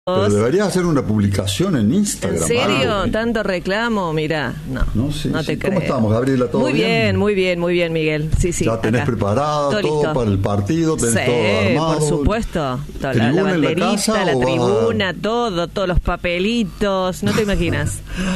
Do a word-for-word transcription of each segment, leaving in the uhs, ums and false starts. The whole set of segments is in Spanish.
Pero deberías hacer una publicación en Instagram. ¿En serio? Algo. ¿Tanto reclamo? Mirá, no, no, sí, no te sí. creo. ¿Cómo estamos, Gabriela? ¿Todo muy bien? bien? Muy bien, muy bien, Miguel. Sí, sí. ¿Ya tenés acá. preparado todo, todo para el partido? ¿Tenés sí, todo armado? por supuesto. La, la banderita, la, casa, la tribuna, a... todo, todos los papelitos. No te imaginas.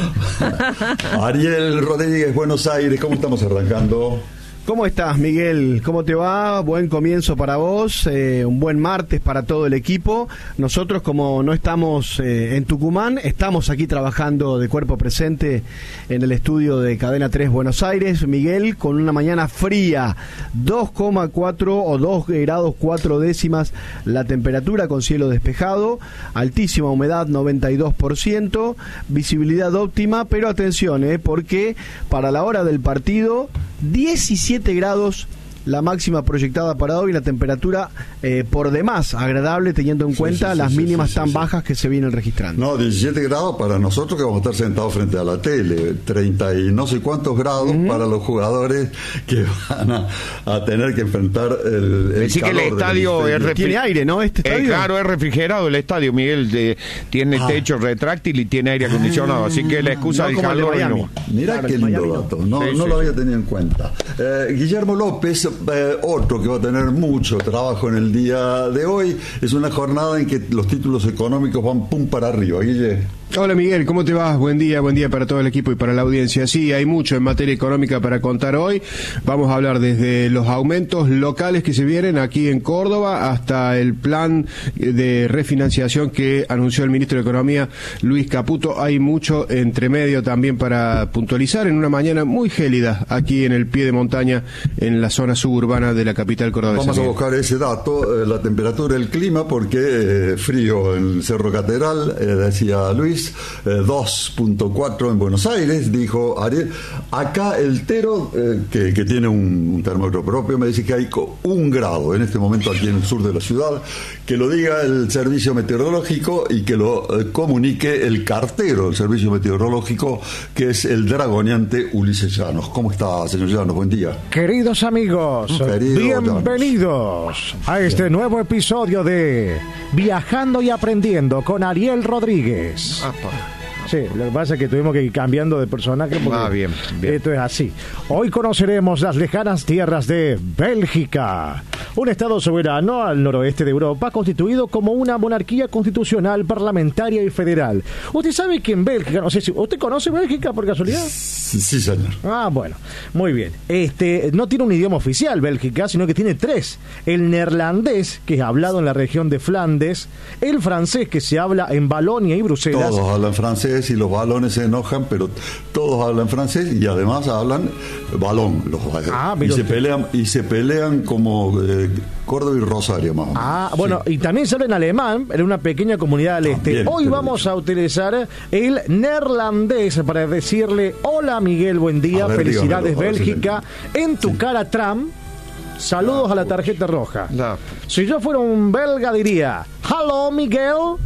Ariel Rodríguez, Buenos Aires, ¿cómo estamos arrancando? ¿Cómo estás, Miguel? ¿Cómo te va? Buen comienzo para vos, eh, un buen martes para todo el equipo. Nosotros, como no estamos eh, en Tucumán, estamos aquí trabajando de cuerpo presente en el estudio de Cadena tres Buenos Aires. Miguel, con una mañana fría, dos coma cuatro o dos grados cuatro décimas la temperatura, con cielo despejado, altísima humedad, noventa y dos por ciento, visibilidad óptima, pero atención, eh, porque para la hora del partido, diecisiete grados la máxima proyectada para hoy, la temperatura eh, por demás agradable, teniendo en sí, cuenta sí, las sí, mínimas sí, sí, tan sí. bajas que se vienen registrando. No, diecisiete grados para nosotros que vamos a estar sentados frente a la tele, treinta y no sé cuántos grados uh-huh. para los jugadores que van a, a tener que enfrentar el, el Decir calor que el estadio es refri- tiene aire, ¿no? Este estadio. Eh, claro, es refrigerado el estadio, Miguel, de, tiene ah. techo retráctil y tiene aire acondicionado, ah. así que la excusa no del como calor el no. Mirá claro, qué lindo dato, no, sí, no sí, lo había tenido en cuenta. Eh, Guillermo López, eh, otro que va a tener mucho trabajo en el día de hoy, es una jornada en que los títulos económicos van pum para arriba. Guille. Hola Miguel, ¿cómo te va? Buen día, buen día para todo el equipo y para la audiencia. Sí, hay mucho en materia económica para contar hoy. Vamos a hablar desde los aumentos locales que se vienen aquí en Córdoba hasta el plan de refinanciación que anunció el ministro de Economía, Luis Caputo. Hay mucho entre medio también para puntualizar en una mañana muy gélida aquí en el pie de montaña en la zona suburbana de la capital cordobesa. Vamos a buscar ese dato, eh, la temperatura, el clima, porque eh, frío en Cerro Catedral, eh, decía Luis. Eh, dos punto cuatro en Buenos Aires, dijo Ariel. Acá el Tero, eh, que, que tiene un, un termómetro propio, me dice que hay un grado en este momento aquí en el sur de la ciudad. Que lo diga el servicio meteorológico y que lo eh, comunique el cartero del servicio meteorológico, que es el dragoneante Ulises Llanos. ¿Cómo está, señor Llanos? Buen día. Queridos amigos, Querido bienvenidos Llanos. a este Bien. nuevo episodio de Viajando y Aprendiendo con Ariel Rodríguez. Ah, Sí, lo que pasa es que tuvimos que ir cambiando de personaje porque ah, bien, bien. esto es así. Hoy conoceremos las lejanas tierras de Bélgica, un estado soberano al noroeste de Europa, constituido como una monarquía constitucional, parlamentaria y federal. ¿Usted sabe que en Bélgica, no sé si usted conoce Bélgica por casualidad? Sí, sí, señor. Ah, bueno, muy bien. Este no tiene un idioma oficial Bélgica, sino que tiene tres: el neerlandés, que es hablado en la región de Flandes, el francés, que se habla en Valonia y Bruselas. Todos hablan francés y los balones se enojan, pero todos hablan francés y además hablan balón. Los, ah, y, se pelean, y se pelean como eh, Córdoba y Rosario, más o menos. Ah, bueno, sí. Y también se habla en alemán, en una pequeña comunidad del este. También, Hoy vamos a utilizar el neerlandés para decirle: hola Miguel, buen día, ver, felicidades dígamelo, Bélgica, en tu sí. cara Trump. Saludos no, a la tarjeta roja. No. Si yo fuera un belga diría: hello Miguel,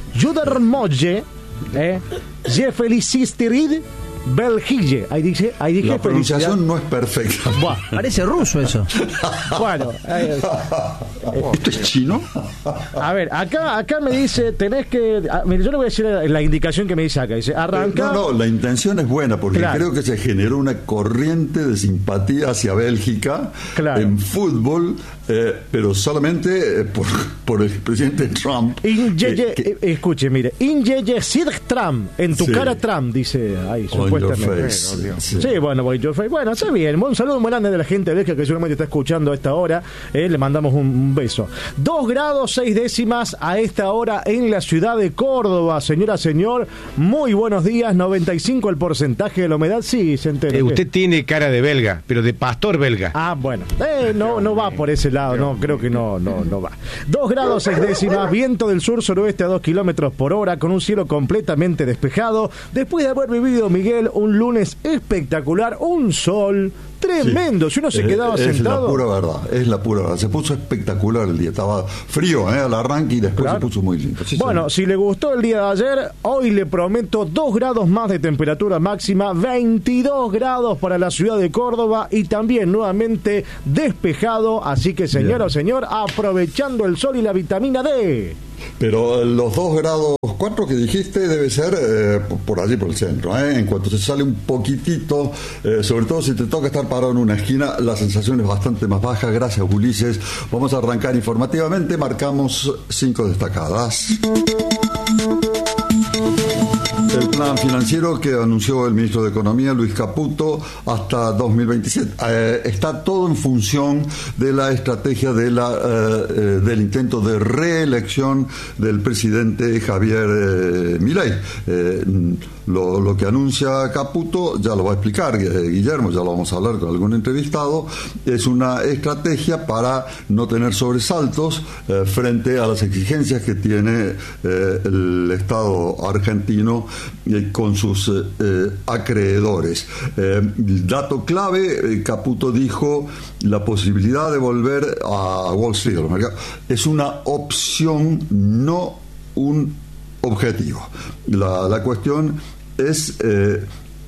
Judermoje. ¿Eh? Je feliciterid Belgique. Ahí dice, ahí dije la pronunciación no es perfecta. Buah, parece ruso eso. Bueno, eh, ¿esto es chino? A ver, acá acá me dice, tenés que a, mire, yo le voy a decir la, la indicación que me dice acá, dice, arranca. No, no, la intención es buena porque claro. creo que se generó una corriente de simpatía hacia Bélgica claro. en fútbol, eh, pero solamente eh, por, por el presidente Trump. In que, ye, que, eh, escuche, mire, in ye ye sid Trump, en tu sí. cara Trump, dice ahí. Supuestamente. Sí. sí, bueno, bueno, está bien. Un saludo muy grande de la gente de Bélgica que seguramente está escuchando a esta hora. Eh, le mandamos un, un beso. Dos grados seis décimas a esta hora en la ciudad de Córdoba, señora, señor. Muy buenos días. noventa y cinco el porcentaje de la humedad. Sí, se entera. Eh, usted tiene cara de belga, pero de pastor belga. Ah, bueno. Eh, no, no va por ese lado. No, creo que no, no, no va. Dos grados seis décimas. Viento del sur suroeste a dos kilómetros por hora, con un cielo completamente despejado. Después de haber vivido, Miguel, un lunes espectacular, un sol tremendo. Sí. Si uno se quedaba es, sentado. Es la pura verdad, es la pura verdad. Se puso espectacular el día. Estaba frío ¿eh? al arranque y después claro. se puso muy lindo. Sí, bueno, sí. si le gustó el día de ayer, hoy le prometo dos grados más de temperatura máxima, veintidós grados para la ciudad de Córdoba y también nuevamente despejado. Así que, señor o señor, aprovechando el sol y la vitamina D. Pero los dos grados cuatro que dijiste debe ser eh, por allí, por el centro. ¿eh? En cuanto se sale un poquitito, eh, sobre todo si te toca estar parado en una esquina, la sensación es bastante más baja. Gracias, Ulises. Vamos a arrancar informativamente. Marcamos cinco destacadas. El plan financiero que anunció el ministro de Economía, Luis Caputo, hasta dos mil veintisiete. Eh, está todo en función de la estrategia de la, eh, eh, del intento de reelección del presidente Javier eh, Milei. Eh, lo, lo que anuncia Caputo, ya lo va a explicar eh, Guillermo, ya lo vamos a hablar con algún entrevistado, es una estrategia para no tener sobresaltos eh, frente a las exigencias que tiene eh, el Estado argentino eh, con sus eh, acreedores. Eh, dato clave, eh, Caputo dijo la posibilidad de volver a Wall Street, a los mercados, es una opción, no un objetivo. La, la cuestión es eh,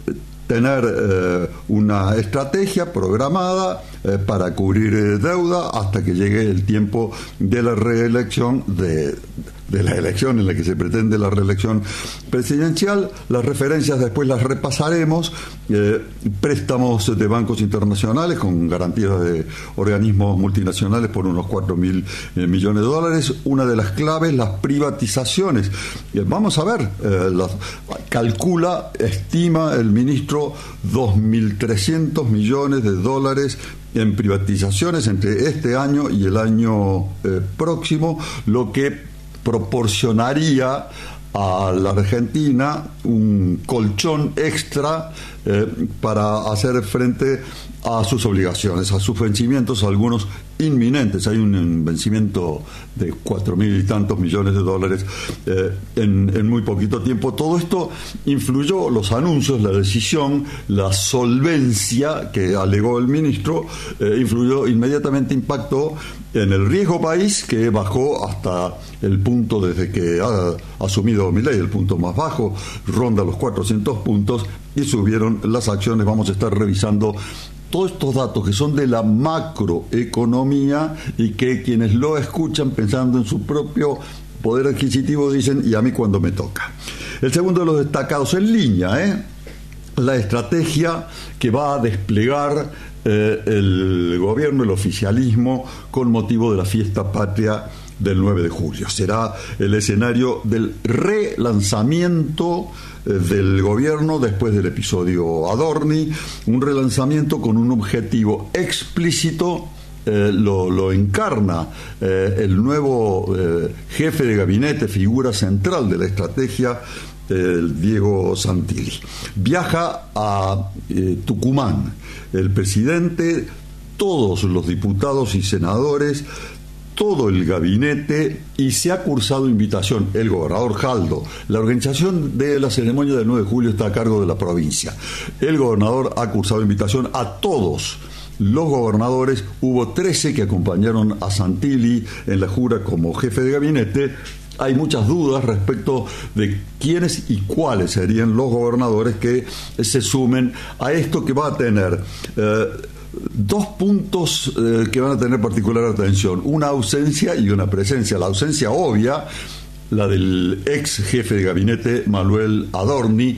tener eh, una estrategia programada eh, para cubrir eh, deuda hasta que llegue el tiempo de la reelección de, de la elección en la que se pretende la reelección presidencial. Las referencias después las repasaremos. Eh, préstamos de bancos internacionales con garantías de organismos multinacionales por unos cuatro mil eh, millones de dólares. Una de las claves, las privatizaciones. Eh, vamos a ver, eh, las, calcula, estima el ministro dos mil trescientos millones de dólares en privatizaciones entre este año y el año eh, próximo, lo que proporcionaría a la Argentina un colchón extra eh, para hacer frente a sus obligaciones, a sus vencimientos, algunos inminentes. Hay un vencimiento de cuatro mil y tantos millones de dólares eh, en, en muy poquito tiempo. Todo esto influyó, los anuncios, la decisión, la solvencia que alegó el ministro, eh, influyó inmediatamente, impactó en el riesgo país, que bajó hasta el punto desde que ha asumido Milei, el punto más bajo, ronda los cuatrocientos puntos, y subieron las acciones. Vamos a estar revisando todos estos datos que son de la macroeconomía y que quienes lo escuchan pensando en su propio poder adquisitivo dicen, ¿y a mí cuándo me toca? El segundo de los destacados en línea, ¿eh? la estrategia que va a desplegar eh, el gobierno, el oficialismo, con motivo de la fiesta patria del nueve de julio. Será el escenario del relanzamiento eh, del gobierno después del episodio Adorni, un relanzamiento con un objetivo explícito. Eh, lo, lo encarna eh, el nuevo eh, jefe de gabinete, figura central de la estrategia, eh, Diego Santilli. Viaja a eh, Tucumán el presidente, todos los diputados y senadores, todo el gabinete, y se ha cursado invitación, el gobernador Jaldo. La organización de la ceremonia del nueve de julio está a cargo de la provincia. El gobernador ha cursado invitación a todos los gobernadores. Hubo trece que acompañaron a Santilli en la jura como jefe de gabinete. Hay muchas dudas respecto de quiénes y cuáles serían los gobernadores que se sumen a esto, que va a tener eh, dos puntos eh, que van a tener particular atención: una ausencia y una presencia. La ausencia obvia, la del ex jefe de gabinete Manuel Adorni.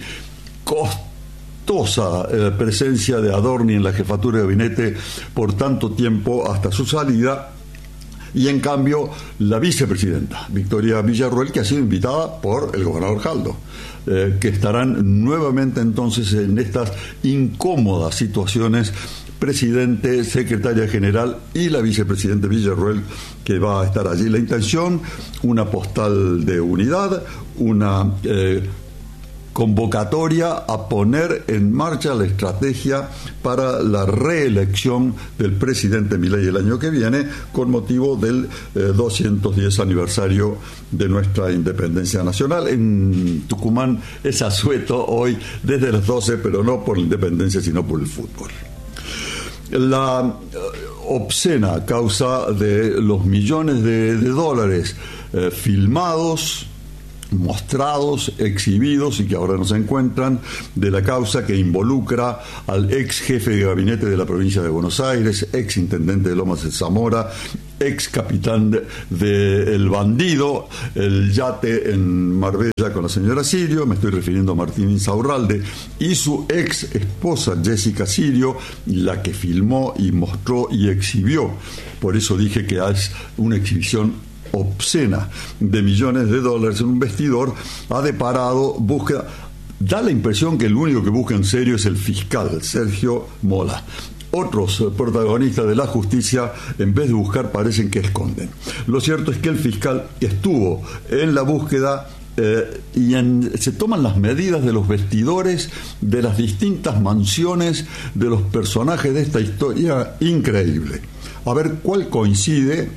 Costosa eh, presencia de Adorni en la jefatura de gabinete por tanto tiempo hasta su salida. Y en cambio la vicepresidenta Victoria Villarruel, que ha sido invitada por el gobernador Jaldo, eh, que estarán nuevamente entonces en estas incómodas situaciones: presidente, secretaria general y la vicepresidenta Villarruel, que va a estar allí. La intención, una postal de unidad, una eh, convocatoria a poner en marcha la estrategia para la reelección del presidente Milei el año que viene, con motivo del eh, doscientos diez aniversario de nuestra independencia nacional. En Tucumán es asueto hoy desde las doce, pero no por la independencia, sino por el fútbol. la obscena causa de los millones de, de dólares eh, filmados, mostrados, exhibidos y que ahora no se encuentran, de la causa que involucra al ex jefe de gabinete de la provincia de Buenos Aires, ex intendente de Lomas de Zamora, ex capitán de, de El Bandido, el yate en Marbella con la señora Sirio, me estoy refiriendo a Martín Insaurralde, y su ex esposa Jessica Sirio, la que filmó y mostró y exhibió. Por eso dije que es una exhibición obscena de millones de dólares en un vestidor, ha deparado búsqueda. Da la impresión que el único que busca en serio es el fiscal Sergio Mola. Otros protagonistas de la justicia, en vez de buscar, parecen que esconden. Lo cierto es que el fiscal estuvo en la búsqueda eh, y en, se toman las medidas de los vestidores de las distintas mansiones de los personajes de esta historia increíble. A ver cuál coincide.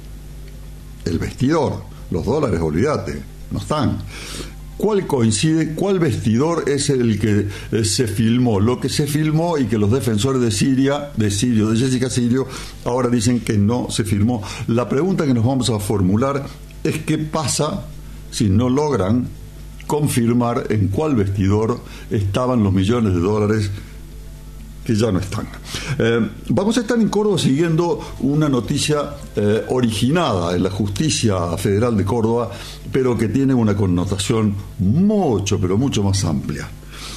El vestidor, los dólares, olvídate, no están. ¿Cuál coincide? ¿Cuál vestidor es el que eh, se filmó? Lo que se filmó y que los defensores de Siria, de Sirio, de Jessica Sirio, ahora dicen que no se filmó. La pregunta que nos vamos a formular es qué pasa si no logran confirmar en cuál vestidor estaban los millones de dólares que ya no están. Eh, vamos a estar en Córdoba siguiendo una noticia eh, originada en la Justicia Federal de Córdoba, pero que tiene una connotación mucho, pero mucho más amplia.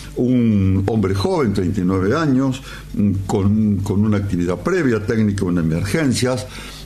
Un hombre joven, treinta y nueve años, con, con una actividad previa técnica en emergencias,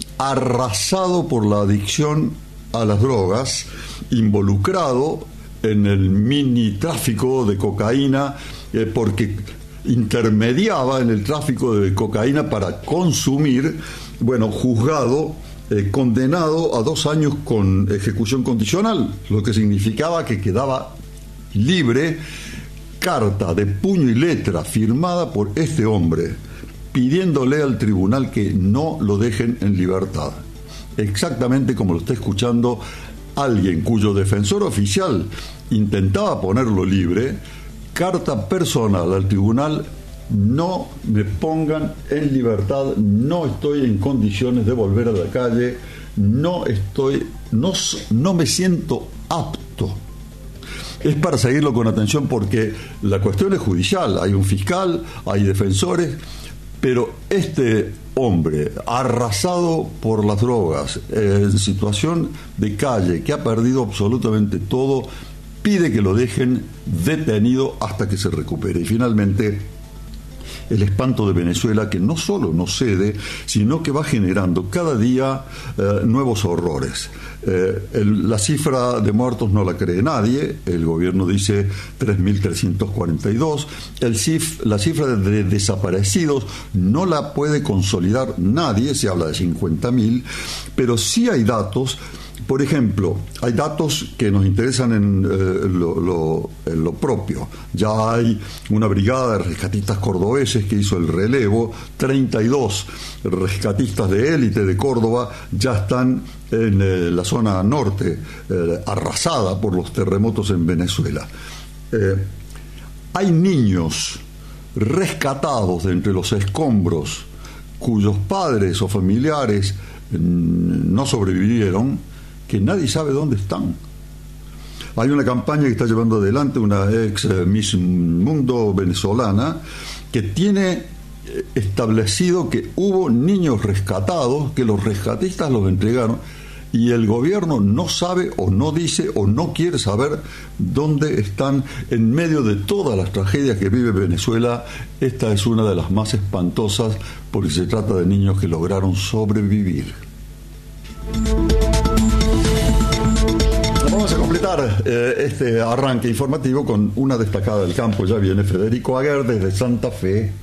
arrasado por la adicción a las drogas, involucrado en el mini tráfico de cocaína, eh, porque intermediaba en el tráfico de cocaína para consumir, bueno, juzgado, eh, condenado a dos años con ejecución condicional, lo que significaba que quedaba libre, carta de puño y letra firmada por este hombre, pidiéndole al tribunal que no lo dejen en libertad. Exactamente como lo está escuchando alguien cuyo defensor oficial intentaba ponerlo libre. Carta personal al tribunal: no me pongan en libertad, no estoy en condiciones de volver a la calle, no estoy, no, no me siento apto. Es para seguirlo con atención porque la cuestión es judicial, hay un fiscal, hay defensores, pero este hombre arrasado por las drogas, en situación de calle, que ha perdido absolutamente todo, pide que lo dejen detenido hasta que se recupere. Y finalmente, el espanto de Venezuela, que no solo no cede, sino que va generando cada día eh, nuevos horrores. Eh, el, la cifra de muertos no la cree nadie, el gobierno dice tres mil trescientos cuarenta y dos, el cif, la cifra de, de desaparecidos no la puede consolidar nadie, se habla de cincuenta mil, pero sí hay datos. Por ejemplo, hay datos que nos interesan en, eh, lo, lo, en lo propio. Ya hay una brigada de rescatistas cordobeses que hizo el relevo, treinta y dos rescatistas de élite de Córdoba ya están en eh, la zona norte, eh, arrasada por los terremotos en Venezuela. Eh, hay niños rescatados de entre los escombros cuyos padres o familiares mm, no sobrevivieron, que nadie sabe dónde están. Hay una campaña que está llevando adelante una ex Miss Mundo venezolana que tiene establecido que hubo niños rescatados, que los rescatistas los entregaron y el gobierno no sabe o no dice o no quiere saber dónde están en medio de todas las tragedias que vive Venezuela. Esta es una de las más espantosas porque se trata de niños que lograron sobrevivir. Vamos a completar eh, este arranque informativo con una destacada del campo. Ya viene Federico Aguer desde Santa Fe.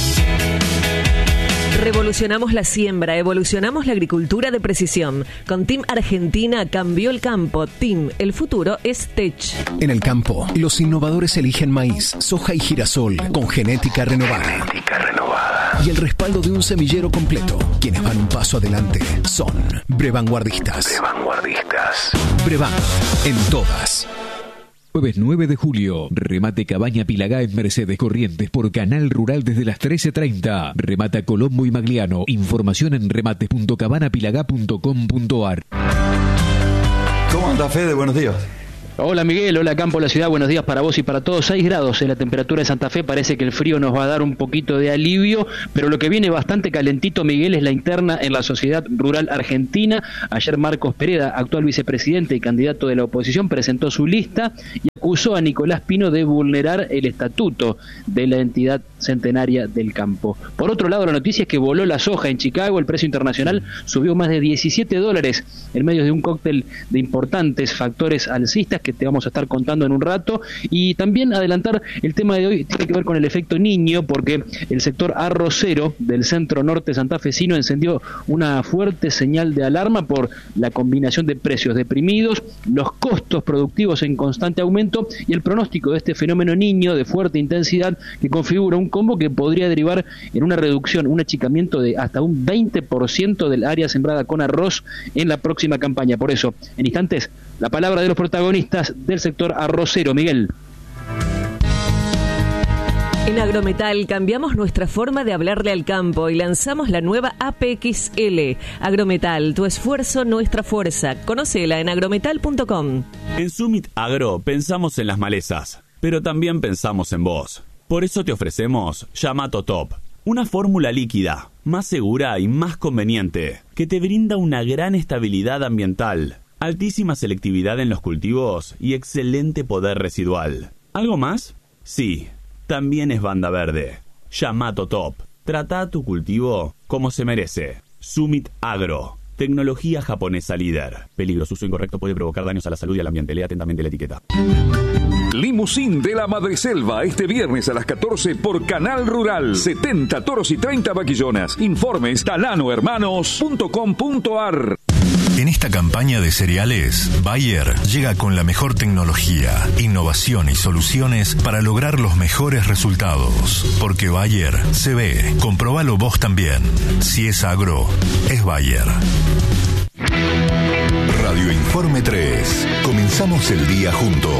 Revolucionamos la siembra, evolucionamos la agricultura de precisión. Con Team Argentina cambió el campo. Team, el futuro es Tech. En el campo, los innovadores eligen maíz, soja y girasol con genética renovada. Genética renovada. Y el respaldo de un semillero completo. Quienes van un paso adelante son Brevanguardistas. Brevanguardistas. Brevan, en todas. Jueves nueve de julio, remate Cabaña Pilagá en Mercedes Corrientes por Canal Rural desde las trece treinta. Remata Colombo y Magliano. Información en remates punto cabana pilagá punto com punto ar. ¿Cómo anda, Fede? Buenos días. Hola Miguel, hola Campo de la Ciudad, buenos días para vos y para todos. seis grados en la temperatura de Santa Fe, parece que el frío nos va a dar un poquito de alivio, pero lo que viene bastante calentito, Miguel, es la interna en la Sociedad Rural Argentina. Ayer Marcos Pereda, actual vicepresidente y candidato de la oposición, presentó su lista y acusó a Nicolás Pino de vulnerar el estatuto de la entidad centenaria del campo. Por otro lado, la noticia es que voló la soja en Chicago, el precio internacional subió más de diecisiete dólares en medio de un cóctel de importantes factores alcistas que te vamos a estar contando en un rato, y también adelantar el tema de hoy tiene que ver con el efecto niño, porque el sector arrocero del centro norte santafesino encendió una fuerte señal de alarma por la combinación de precios deprimidos, los costos productivos en constante aumento y el pronóstico de este fenómeno niño de fuerte intensidad que configura un combo que podría derivar en una reducción, un achicamiento de hasta un veinte por ciento del área sembrada con arroz en la próxima campaña. Por eso, en instantes, la palabra de los protagonistas del sector arrocero. Miguel. En Agrometal cambiamos nuestra forma de hablarle al campo y lanzamos la nueva A P X L. Agrometal, tu esfuerzo, nuestra fuerza. Conócela en agrometal punto com. En Summit Agro pensamos en las malezas, pero también pensamos en vos. Por eso te ofrecemos Yamato Top, una fórmula líquida, más segura y más conveniente, que te brinda una gran estabilidad ambiental, altísima selectividad en los cultivos y excelente poder residual. ¿Algo más? Sí, también es banda verde. Yamato Top. Trata a tu cultivo como se merece. Summit Agro. Tecnología japonesa líder. Peligro, su uso incorrecto puede provocar daños a la salud y al ambiente. Lea atentamente la etiqueta. Limusín de la Madreselva este viernes a las catorce por Canal Rural. setenta toros y treinta vaquillonas. Informes talano hermanos punto com punto ar. En esta campaña de cereales, Bayer llega con la mejor tecnología, innovación y soluciones para lograr los mejores resultados. Porque Bayer se ve. Comprobalo vos también. Si es agro, es Bayer. Radio Informe tres. Comenzamos el día juntos.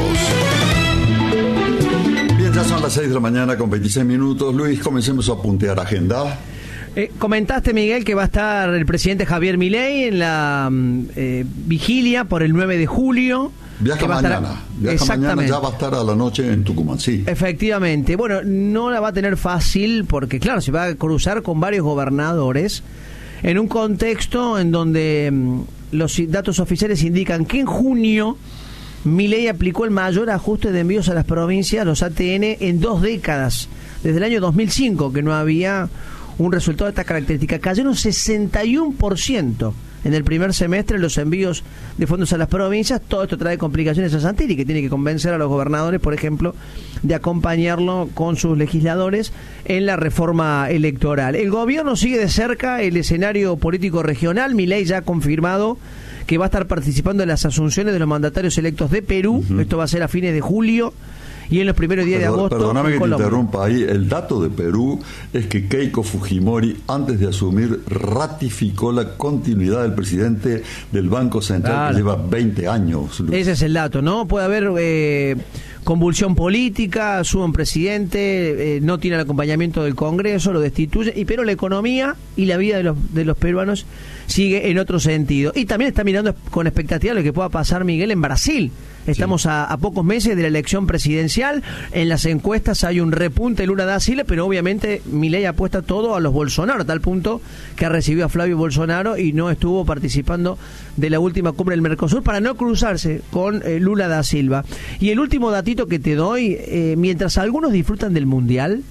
Bien, ya son las seis de la mañana con veintiséis minutos. Luis, comencemos a puntear agenda. Eh, comentaste, Miguel, que va a estar el presidente Javier Milei en la eh, vigilia por el nueve de julio. Viaja mañana. Estar... Viaja mañana, ya va a estar a la noche en Tucumán, sí. Efectivamente. Bueno, no la va a tener fácil porque, claro, se va a cruzar con varios gobernadores en un contexto en donde mm, los datos oficiales indican que en junio Milei aplicó el mayor ajuste de envíos a las provincias, los A T N, en dos décadas. Desde el año dos mil cinco, que no había un resultado de esta característica. Cayeron sesenta y uno por ciento en el primer semestre los envíos de fondos a las provincias. Todo esto trae complicaciones a Santilli, que tiene que convencer a los gobernadores, por ejemplo, de acompañarlo con sus legisladores en la reforma electoral. El gobierno sigue de cerca el escenario político regional. Milei ya ha confirmado que va a estar participando en las asunciones de los mandatarios electos de Perú. Uh-huh. Esto va a ser a fines de julio. Y en los primeros días Perdón, de agosto... Perdóname que Colombia. te interrumpa ahí. El dato de Perú es que Keiko Fujimori, antes de asumir, ratificó la continuidad del presidente del Banco Central, claro, que lleva veinte años. Luis. Ese es el dato, ¿no? Puede haber eh, convulsión política, sube un presidente, eh, no tiene el acompañamiento del Congreso, lo destituye, y pero la economía y la vida de los, de los peruanos sigue en otro sentido. Y también está mirando con expectativa lo que pueda pasar, Miguel, en Brasil. Estamos sí. a, a pocos meses de la elección presidencial. En las encuestas hay un repunte de Lula da Silva, pero obviamente Milei apuesta todo a los Bolsonaro, a tal punto que ha recibido a Flavio Bolsonaro y no estuvo participando de la última cumbre del Mercosur para no cruzarse con eh, Lula da Silva. Y el último datito que te doy, eh, mientras algunos disfrutan del Mundial,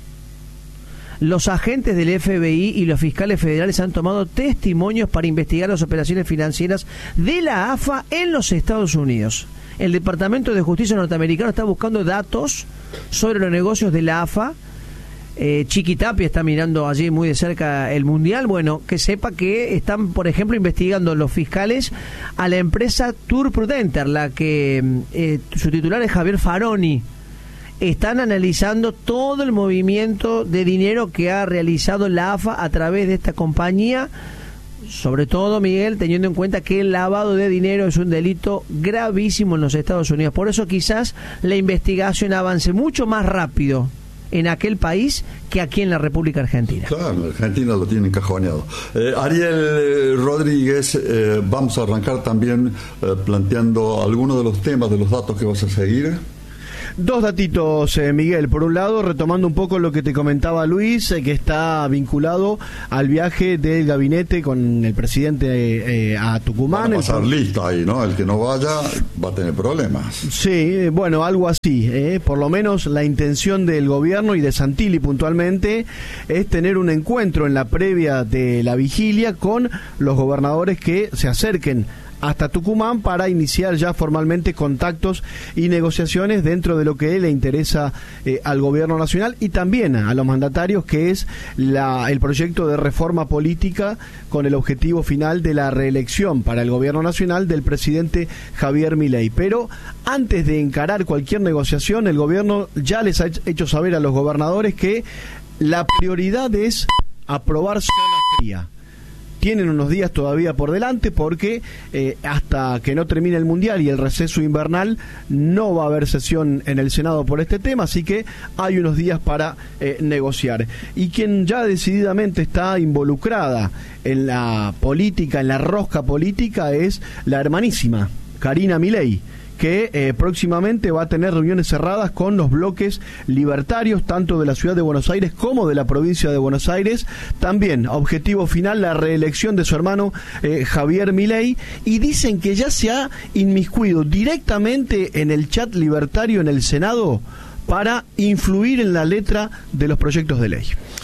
los agentes del F B I y los fiscales federales han tomado testimonios para investigar las operaciones financieras de la A F A en los Estados Unidos. El Departamento de Justicia norteamericano está buscando datos sobre los negocios de la A F A. Eh, Chiqui Tapia está mirando allí muy de cerca el Mundial. Bueno, que sepa que están, por ejemplo, investigando los fiscales a la empresa Tour Prudenter, la que eh, su titular es Javier Faroni. Están analizando todo el movimiento de dinero que ha realizado la A F A a través de esta compañía. Sobre todo, Miguel, teniendo en cuenta que el lavado de dinero es un delito gravísimo en los Estados Unidos. Por eso quizás la investigación avance mucho más rápido en aquel país que aquí en la República Argentina. Claro, Argentina lo tiene encajoneado. Eh, Ariel eh, Rodríguez, eh, vamos a arrancar también eh, planteando algunos de los temas, de los datos que vas a seguir. Dos datitos, eh, Miguel. Por un lado, retomando un poco lo que te comentaba Luis, eh, que está vinculado al viaje del gabinete con el presidente eh, a Tucumán. Va a pasar el... lista ahí, ¿no? El que no vaya va a tener problemas. Sí, bueno, algo así. Eh. Por lo menos la intención del gobierno y de Santilli puntualmente es tener un encuentro en la previa de la vigilia con los gobernadores que se acerquen hasta Tucumán para iniciar ya formalmente contactos y negociaciones dentro de lo que le interesa eh, al gobierno nacional y también a los mandatarios, que es la, el proyecto de reforma política con el objetivo final de la reelección para el gobierno nacional del presidente Javier Milei. Pero antes de encarar cualquier negociación, el gobierno ya les ha hecho saber a los gobernadores que la prioridad es aprobar zona fría. Tienen unos días todavía por delante porque eh, hasta que no termine el Mundial y el receso invernal no va a haber sesión en el Senado por este tema, así que hay unos días para eh, negociar. Y quien ya decididamente está involucrada en la política, en la rosca política, es la hermanísima Karina Milei, que eh, próximamente va a tener reuniones cerradas con los bloques libertarios, tanto de la ciudad de Buenos Aires como de la provincia de Buenos Aires. También, objetivo final, la reelección de su hermano eh, Javier Milei, y dicen que ya se ha inmiscuido directamente en el chat libertario en el Senado para influir en la letra de los proyectos de ley.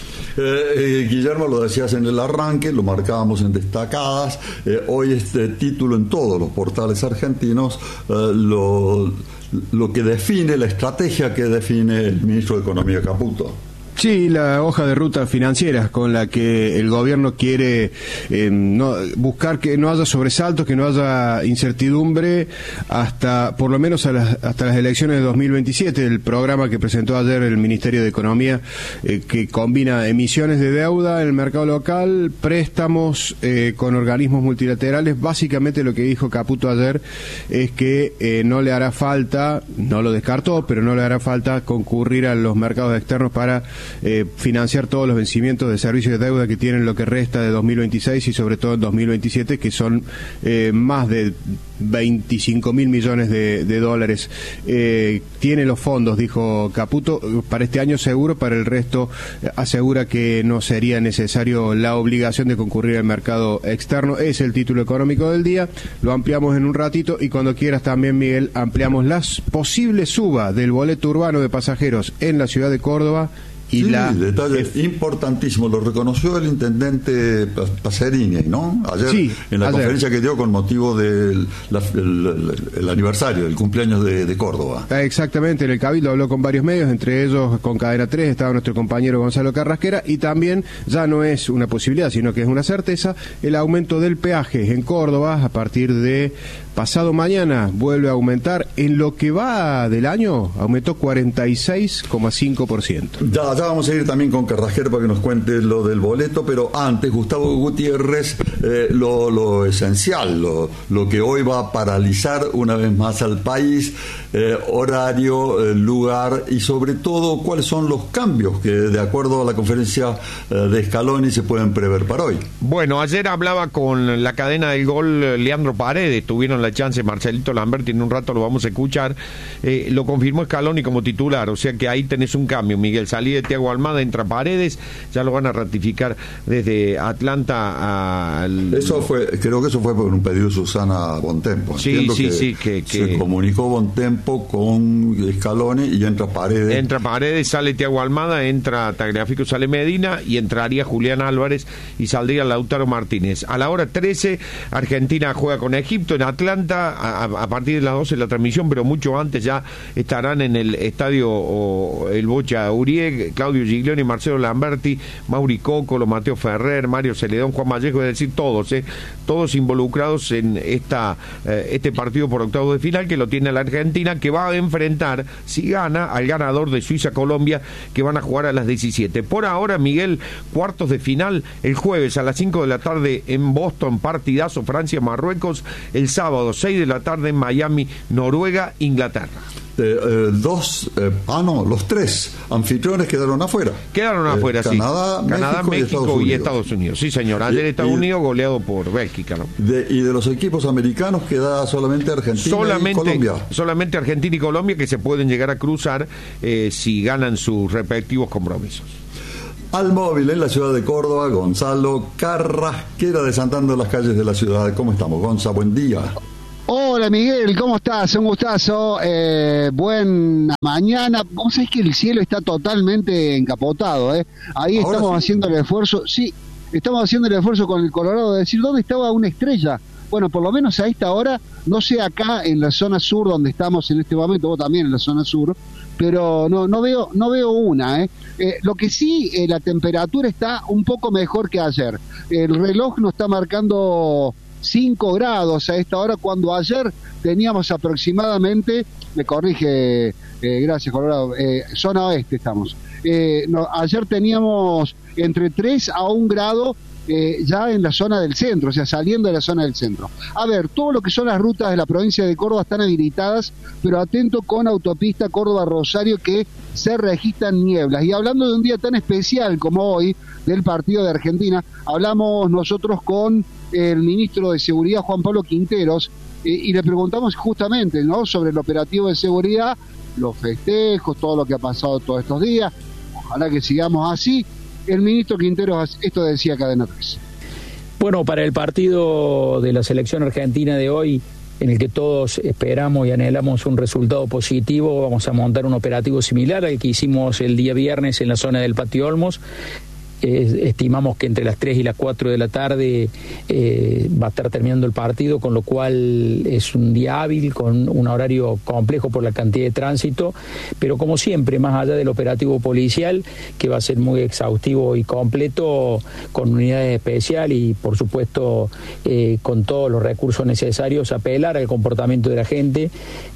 Eh, eh, Guillermo, lo decías en el arranque, lo marcábamos en destacadas, eh, hoy este título en todos los portales argentinos, eh, lo, lo que define, la estrategia que define el ministro de Economía Caputo. Sí, la hoja de ruta financiera con la que el gobierno quiere eh, no, buscar que no haya sobresaltos, que no haya incertidumbre hasta, por lo menos, a las, hasta las elecciones de dos mil veintisiete. El programa que presentó ayer el Ministerio de Economía, eh, que combina emisiones de deuda en el mercado local, préstamos eh, con organismos multilaterales. Básicamente lo que dijo Caputo ayer es que eh, no le hará falta, no lo descartó, pero no le hará falta concurrir a los mercados externos para Eh, financiar todos los vencimientos de servicios de deuda que tienen lo que resta de dos mil veintiséis y sobre todo en dos mil veintisiete, que son eh, más de veinticinco mil millones de, de dólares. Eh, tiene los fondos, dijo Caputo, para este año seguro, para el resto eh, asegura que no sería necesario la obligación de concurrir al mercado externo. Es el título económico del día, lo ampliamos en un ratito y cuando quieras también, Miguel, ampliamos las posibles suba del boleto urbano de pasajeros en la ciudad de Córdoba. Y sí, la detalle F... importantísimo, lo reconoció el intendente Pacerini, ¿no? Ayer, sí, en la ayer. conferencia que dio con motivo del la, el, el, el aniversario, el cumpleaños de, de Córdoba. Exactamente, en el Cabildo habló con varios medios, entre ellos con Cadena tres, estaba nuestro compañero Gonzalo Carrasquera, y también ya no es una posibilidad, sino que es una certeza, el aumento del peaje en Córdoba a partir de pasado mañana vuelve a aumentar. En lo que va del año aumentó cuarenta y seis coma cinco por ciento. Ya, ya vamos a ir también con Carrasquero para que nos cuente lo del boleto, pero antes, Gustavo Gutiérrez, eh, lo, lo esencial, lo, lo que hoy va a paralizar una vez más al país, eh, horario, eh, lugar y sobre todo cuáles son los cambios que de acuerdo a la conferencia eh, de Scaloni se pueden prever para hoy. Bueno, ayer hablaba con la cadena del gol Leandro Paredes, tuvieron la chance Marcelito Lamberti, en un rato lo vamos a escuchar, eh, lo confirmó Scaloni como titular, o sea que ahí tenés un cambio, Miguel, salí de Thiago Almada, entra Paredes, ya lo van a ratificar desde Atlanta al... Eso fue, creo que eso fue por un pedido de Susana Bontempo. Sí, Entiendo sí, que sí, que, que... se comunicó Bontempo con Scaloni y entra Paredes. Entra Paredes, sale Thiago Almada, entra Tagliafico, sale Medina y entraría Julián Álvarez y saldría Lautaro Martínez. A la hora trece, Argentina juega con Egipto en Atlanta, a, a partir de las doce la transmisión, pero mucho antes ya estarán en el estadio o, el Bocha Uribe, Claudio Giglioni, Marcelo Lamberti, Mauri Cócolo, Mateo Ferrer, Mario Celedón, Juan Vallejo, es decir, todos, eh, todos involucrados en esta eh, este partido por octavos de final que lo tiene la Argentina, Argentina, que va a enfrentar, si gana, al ganador de Suiza-Colombia, que van a jugar a las diecisiete. Por ahora, Miguel, cuartos de final el jueves a las cinco de la tarde en Boston, partidazo Francia-Marruecos, el sábado seis de la tarde en Miami, Noruega, Inglaterra. Eh, eh, dos, eh, ah no, los tres anfitriones quedaron afuera. Quedaron afuera, eh, sí. Canadá, Canadá, México, México y, Estados y Estados Unidos. Sí, señor. Ayer y, Estados y, Unidos goleado por Bélgica, ¿no? De, y de los equipos americanos queda solamente Argentina solamente, y Colombia. Solamente Argentina y Colombia, que se pueden llegar a cruzar eh, si ganan sus respectivos compromisos. Al móvil en la ciudad de Córdoba, Gonzalo Carrasquera, desandando las calles de la ciudad. ¿Cómo estamos, Gonza? Buen día. Hola Miguel, ¿cómo estás? Un gustazo, eh, buena mañana. Vos sabés que el cielo está totalmente encapotado, ¿eh? Ahí Ahora estamos sí. haciendo el esfuerzo, sí, estamos haciendo el esfuerzo con el Colorado de decir dónde estaba una estrella. Bueno, por lo menos a esta hora, no sé acá en la zona sur donde estamos en este momento, vos también en la zona sur, pero no no veo no veo una, ¿eh? Eh, lo que sí, eh, la temperatura está un poco mejor que ayer. El reloj nos está marcando cinco grados a esta hora, cuando ayer teníamos aproximadamente, me corrige, eh, gracias Colorado, eh, zona oeste estamos, eh, no, ayer teníamos entre tres a un grado eh, ya en la zona del centro, o sea, saliendo de la zona del centro. A ver, todo lo que son las rutas de la provincia de Córdoba están habilitadas, pero atento con autopista Córdoba-Rosario, que se registran nieblas. Y hablando de un día tan especial como hoy, del partido de Argentina, hablamos nosotros con el ministro de Seguridad, Juan Pablo Quinteros, eh, y le preguntamos justamente, ¿no?, sobre el operativo de seguridad, los festejos, todo lo que ha pasado todos estos días. Ojalá que sigamos así. El ministro Quinteros, esto decía Cadena tres. Bueno, para el partido de la selección argentina de hoy, en el que todos esperamos y anhelamos un resultado positivo, vamos a montar un operativo similar al que hicimos el día viernes en la zona del Patio Olmos. Eh, estimamos que entre las tres y las cuatro de la tarde eh, va a estar terminando el partido, con lo cual es un día hábil, con un horario complejo por la cantidad de tránsito, pero como siempre, más allá del operativo policial, que va a ser muy exhaustivo y completo, con unidades especiales y por supuesto eh, con todos los recursos necesarios, apelar al comportamiento de la gente.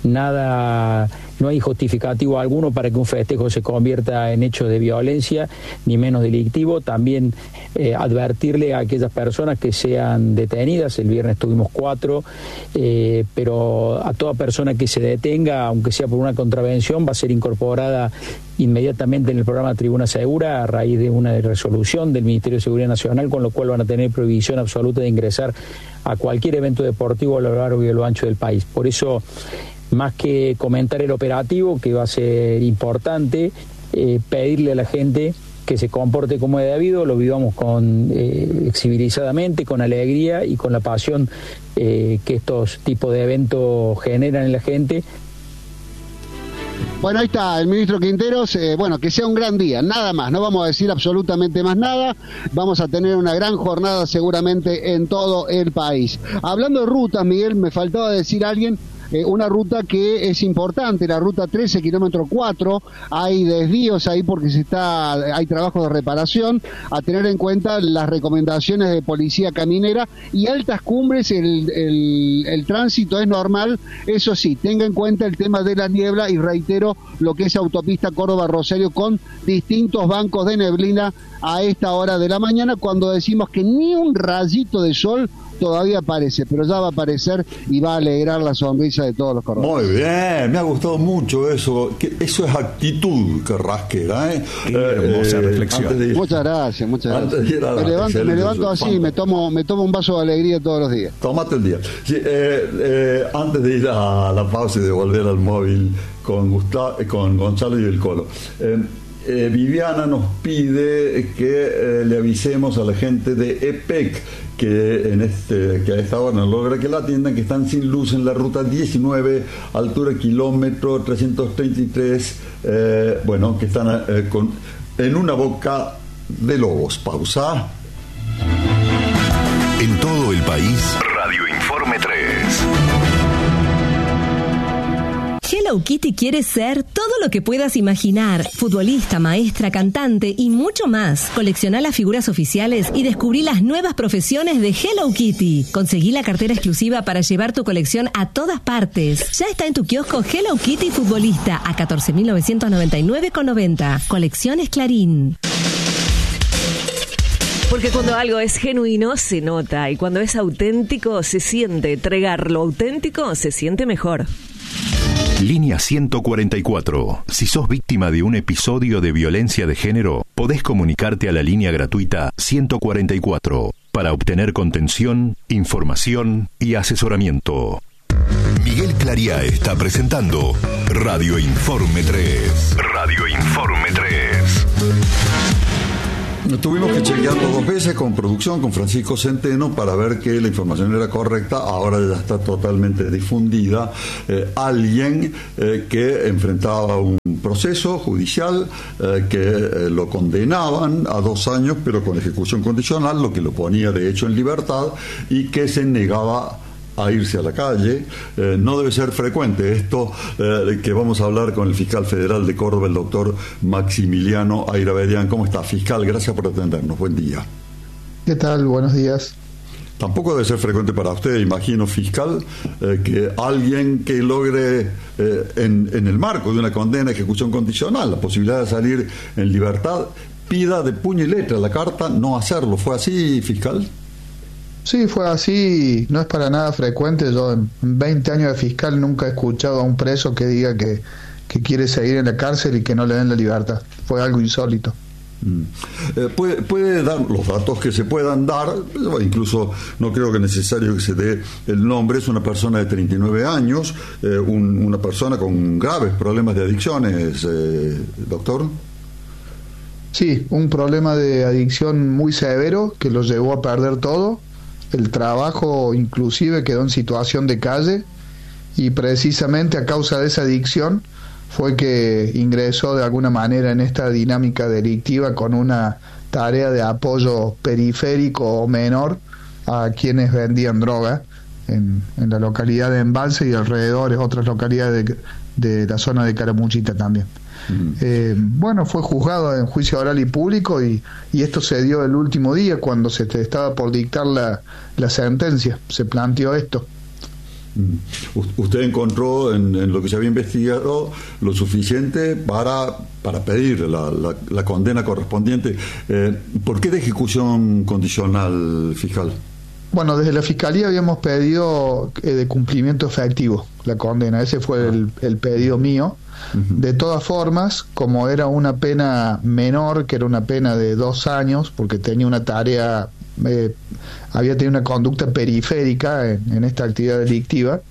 Nada, no hay justificativo alguno para que un festejo se convierta en hecho de violencia, ni menos delictivo. También eh, advertirle a aquellas personas que sean detenidas. El viernes tuvimos cuatro, eh, pero a toda persona que se detenga, aunque sea por una contravención, va a ser incorporada inmediatamente en el programa Tribuna Segura a raíz de una resolución del Ministerio de Seguridad Nacional, con lo cual van a tener prohibición absoluta de ingresar a cualquier evento deportivo a lo largo y a lo ancho del país. Por eso, más que comentar el operativo, que va a ser importante, eh, pedirle a la gente que se comporte como es debido, lo vivamos con eh, civilizadamente, con alegría y con la pasión eh, que estos tipos de eventos generan en la gente. Bueno, ahí está el ministro Quinteros. Eh, bueno, que sea un gran día, nada más, no vamos a decir absolutamente más nada. Vamos a tener una gran jornada seguramente en todo el país. Hablando de rutas, Miguel, me faltaba decir a alguien, eh, una ruta que es importante, la ruta trece, kilómetro cuatro, hay desvíos ahí porque se está, hay trabajo de reparación, a tener en cuenta las recomendaciones de policía caminera, y altas cumbres, el, el, el tránsito es normal, eso sí, tenga en cuenta el tema de la niebla, y reitero lo que es autopista Córdoba-Rosario, con distintos bancos de neblina a esta hora de la mañana, cuando decimos que ni un rayito de sol todavía aparece, pero ya va a aparecer y va a alegrar la sonrisa de todos los cordobeses. Muy bien, me ha gustado mucho eso, que eso es actitud, Carrasquera, ¿eh? Qué hermosa eh, reflexión. Muchas gracias, muchas gracias. Me levanto, me levanto así, me tomo, me tomo un vaso de alegría todos los días. Tómate el día. Sí, eh, eh, antes de ir a la pausa y de volver al móvil con, Gustavo, con Gonzalo y el Colo, eh, Eh, Viviana nos pide que eh, le avisemos a la gente de E P E C que, en este, que a esta hora no logra que la atiendan, que están sin luz en la ruta diecinueve, altura kilómetro trescientos treinta y tres, eh, bueno, que están eh, con, en una boca de lobos. Pausa. En todo el país, Radio Informe tres. Hello Kitty quiere ser todo lo que puedas imaginar. Futbolista, maestra, cantante y mucho más. Colecciona las figuras oficiales y descubrí las nuevas profesiones de Hello Kitty. Conseguí la cartera exclusiva para llevar tu colección a todas partes. Ya está en tu kiosco Hello Kitty Futbolista a catorce mil novecientos noventa y nueve con noventa. Colecciones Clarín. Porque cuando algo es genuino se nota y cuando es auténtico se siente. Entregar lo auténtico se siente mejor. Línea ciento cuarenta y cuatro. Si sos víctima de un episodio de violencia de género, podés comunicarte a la línea gratuita ciento cuarenta y cuatro para obtener contención, información y asesoramiento. Miguel Clariá está presentando Radio Informe tres. Radio Informe tres. Tuvimos que chequearlo dos veces con producción, con Francisco Centeno, para ver que la información era correcta. Ahora ya está totalmente difundida. Eh, alguien eh, que enfrentaba un proceso judicial eh, que eh, lo condenaban a dos años, pero con ejecución condicional, lo que lo ponía de hecho en libertad, y que se negaba a irse a la calle. Eh, no debe ser frecuente esto, eh, que vamos a hablar con el fiscal federal de Córdoba, el doctor Maximiliano Ayravedian. ¿Cómo está, fiscal? Gracias por atendernos. Buen día. ¿Qué tal? Buenos días. Tampoco debe ser frecuente para usted, imagino, fiscal, eh, que alguien que logre, eh, en, en el marco de una condena, ejecución condicional, la posibilidad de salir en libertad, pida de puño y letra la carta no hacerlo. ¿Fue así, fiscal? Sí, fue así, no es para nada frecuente. Yo en veinte años de fiscal nunca he escuchado a un preso que diga que, que quiere seguir en la cárcel y que no le den la libertad. Fue algo insólito. Mm. Eh, puede, puede dar los datos que se puedan dar, incluso no creo que es necesario que se dé el nombre. Es una persona de treinta y nueve años, eh, un, una persona con graves problemas de adicciones, eh, doctor. Sí, un problema de adicción muy severo que lo llevó a perder todo. El trabajo inclusive quedó en situación de calle, y precisamente a causa de esa adicción fue que ingresó de alguna manera en esta dinámica delictiva con una tarea de apoyo periférico o menor a quienes vendían droga en, en la localidad de Embalse y alrededores, otras localidades de, de la zona de Caramuchita también. Uh-huh. Eh, bueno, fue juzgado en juicio oral y público, y, y esto se dio el último día cuando se te estaba por dictar la, la sentencia. Se planteó esto. Uh-huh. Usted encontró en, en lo que se había investigado lo suficiente para, para pedir la, la, la condena correspondiente. Eh, ¿Por qué de ejecución condicional, fiscal? Bueno, desde la Fiscalía habíamos pedido eh, de cumplimiento efectivo la condena. Ese fue el, el pedido mío. De todas formas, como era una pena menor, que era una pena de dos años, porque tenía una tarea, eh, había tenido una conducta periférica en, en esta actividad delictiva,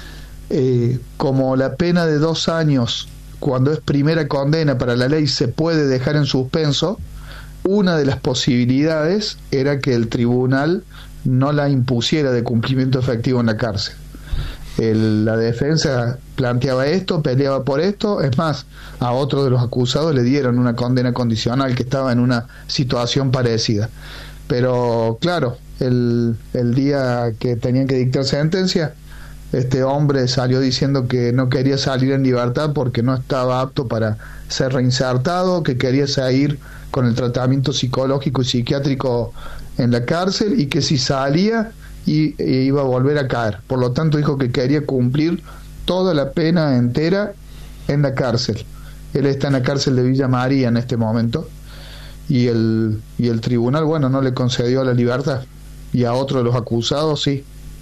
eh, como la pena de dos años, cuando es primera condena para la ley, se puede dejar en suspenso, una de las posibilidades era que el tribunal no la impusiera de cumplimiento efectivo en la cárcel. El, la defensa planteaba esto, peleaba por esto. Es más, a otro de los acusados le dieron una condena condicional que estaba en una situación parecida. Pero claro, el, el día que tenían que dictar sentencia, este hombre salió diciendo que no quería salir en libertad porque no estaba apto para ser reinsertado, que quería seguir con el tratamiento psicológico y psiquiátrico en la cárcel, y que si salía y e iba a volver a caer. Por lo tanto, dijo que quería cumplir toda la pena entera en la cárcel. Él está en la cárcel de Villa María en este momento, y el y el tribunal, bueno, no le concedió la libertad, y a otro de los acusados sí.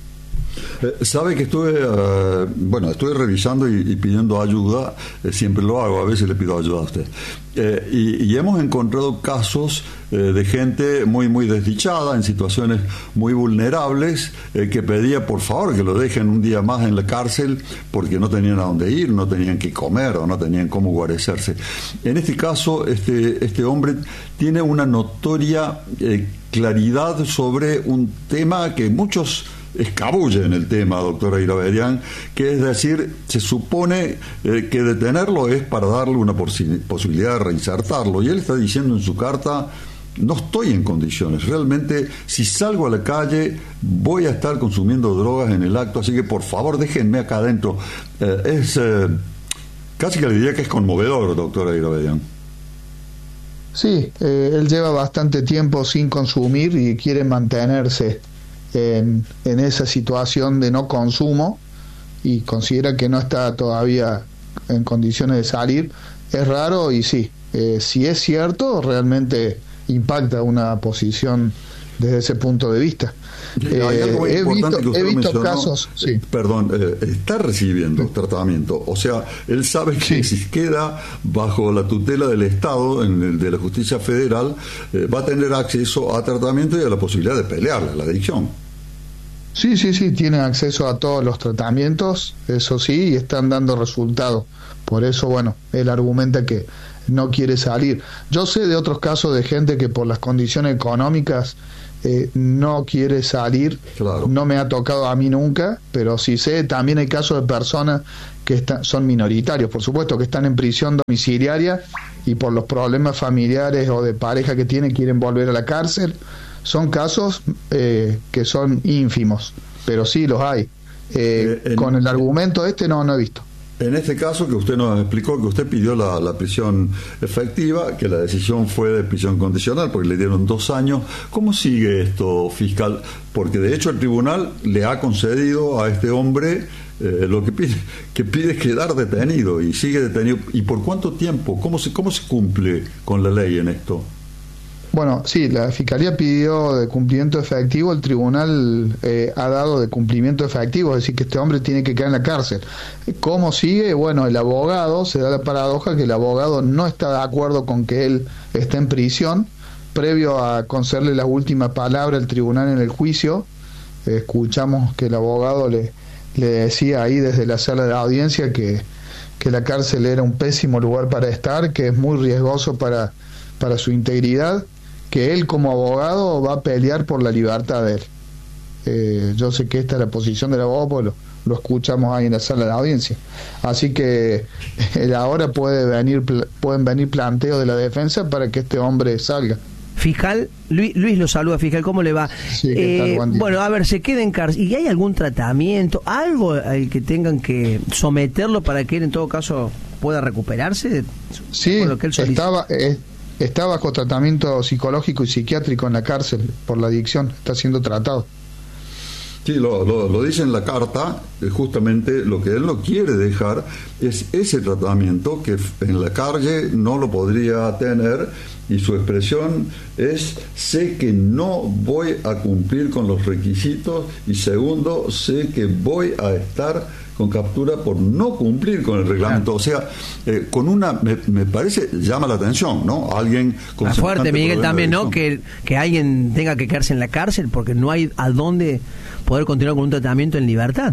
Eh, sabe que estuve, uh, bueno, estuve revisando y, y pidiendo ayuda, eh, siempre lo hago, a veces le pido ayuda a usted. Eh, y, y hemos encontrado casos eh, de gente muy, muy desdichada, en situaciones muy vulnerables, eh, que pedía por favor que lo dejen un día más en la cárcel porque no tenían a dónde ir, no tenían que comer o no tenían cómo guarecerse. En este caso, este, este hombre tiene una notoria eh, claridad sobre un tema que muchos escabulle en el tema, doctora Ayravedian, que es decir, se supone eh, que detenerlo es para darle una posi- posibilidad de reinsertarlo, y él está diciendo en su carta: no estoy en condiciones, realmente si salgo a la calle voy a estar consumiendo drogas en el acto, así que por favor déjenme acá adentro. Eh, es, eh, casi que le diría que es conmovedor, doctor Aguirre. Sí, eh, él lleva bastante tiempo sin consumir y quiere mantenerse en, en esa situación de no consumo y considera que no está todavía en condiciones de salir. Es raro y sí, eh, si es cierto, realmente impacta una posición desde ese punto de vista. Eh, Hay algo muy he importante visto, que usted he visto mencionó, casos, sí. Perdón, eh, está recibiendo tratamiento, o sea, él sabe que sí. Si queda bajo la tutela del Estado, en el de la justicia federal, eh, va a tener acceso a tratamiento y a la posibilidad de pelear la adicción. Sí, sí, sí, tiene acceso a todos los tratamientos, eso sí, y están dando resultados. Por eso, bueno, él argumenta que no quiere salir. Yo sé de otros casos de gente que por las condiciones económicas eh, no quiere salir. Claro. No me ha tocado a mí nunca, pero sí sé, también hay casos de personas que están, son minoritarios, por supuesto, que están en prisión domiciliaria y por los problemas familiares o de pareja que tienen quieren volver a la cárcel. Son casos eh, que son ínfimos, pero sí los hay. Eh, eh, en, con el argumento este no, no he visto. En este caso que usted nos explicó, que usted pidió la, la prisión efectiva, que la decisión fue de prisión condicional, porque le dieron dos años, ¿cómo sigue esto, fiscal? Porque de hecho el tribunal le ha concedido a este hombre eh, lo que pide, que pide quedar detenido, y sigue detenido. ¿Y por cuánto tiempo? ¿Cómo se, cómo se cumple con la ley en esto? Bueno, sí, la Fiscalía pidió de cumplimiento efectivo, el tribunal eh, ha dado de cumplimiento efectivo, es decir, que este hombre tiene que quedar en la cárcel. ¿Cómo sigue? Bueno, el abogado, se da la paradoja que el abogado no está de acuerdo con que él esté en prisión, previo a concederle la última palabra al tribunal en el juicio. Eh, escuchamos que el abogado le, le decía ahí desde la sala de audiencia que, que la cárcel era un pésimo lugar para estar, que es muy riesgoso para, para su integridad, que él como abogado va a pelear por la libertad de él. Eh, yo sé que esta es la posición del abogado, porque lo, lo escuchamos ahí en la sala de audiencia. Así que eh, ahora puede venir, pueden venir planteos de la defensa para que este hombre salga. Fiscal, Luis, Luis lo saluda, fiscal, ¿cómo le va? Sí, eh, tal, bueno, a ver, se queda en cárcel. ¿Y hay algún tratamiento, algo al que tengan que someterlo para que él en todo caso pueda recuperarse? Sí, lo que él estaba... Eh, Está bajo tratamiento psicológico y psiquiátrico en la cárcel por la adicción, está siendo tratado. Sí, lo, lo, lo dice en la carta, justamente lo que él no quiere dejar es ese tratamiento que en la calle no lo podría tener, y su expresión es: sé que no voy a cumplir con los requisitos, y segundo, sé que voy a estar con captura por no cumplir con el reglamento. O sea, eh, con una, me, me parece, llama la atención, ¿no? Alguien con... Más fuerte, Miguel, también, ¿no? Que, que alguien tenga que quedarse en la cárcel porque no hay a dónde poder continuar con un tratamiento en libertad.